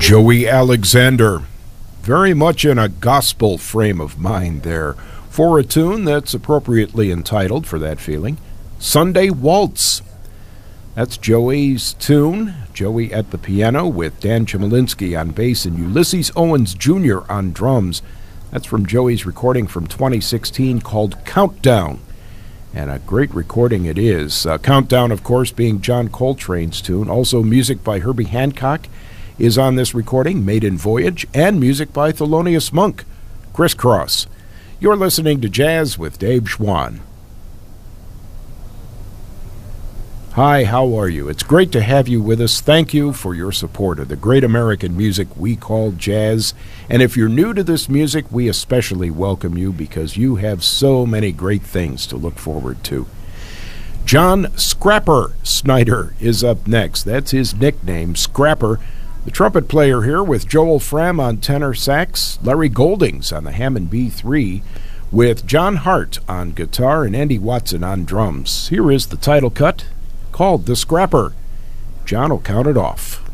Joey Alexander, very much in a gospel frame of mind there, for a tune that's appropriately entitled for that feeling, Sunday Waltz. That's Joey's tune, Joey at the piano with Dan Chmielewski on bass and Ulysses Owens Jr. on drums. That's from Joey's recording from 2016 called Countdown, and a great recording it is. Countdown, of course, being John Coltrane's tune. Also music by Herbie Hancock is on this recording, Maiden Voyage, and music by Thelonious Monk, Crisscross. You're listening to Jazz with Dave Schwann. Hi, how are you? It's great to have you with us. Thank you for your support of the great American music we call jazz. And if you're new to this music, we especially welcome you because you have so many great things to look forward to. John Scrapper Snyder is up next. That's his nickname, Scrapper. The trumpet player here with Joel Fram on tenor sax, Larry Goldings on the Hammond B3, with John Hart on guitar and Andy Watson on drums. Here is the title cut, called The Scrapper. John will count it off.